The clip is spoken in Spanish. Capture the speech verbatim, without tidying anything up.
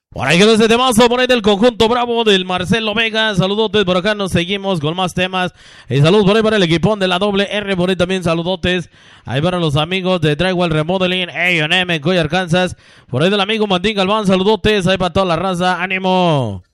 Por ahí quedó ese temazo, por ahí del conjunto Bravo del Marcelo Vega. Saludotes, por acá nos seguimos con más temas. Y saludos por ahí para el equipón de la doble R, por ahí también saludotes. Ahí para los amigos de Drywall Remodeling, A and M en Coy, Arkansas. Por ahí del amigo Martín Galván, saludotes. Ahí para toda la raza, ánimo.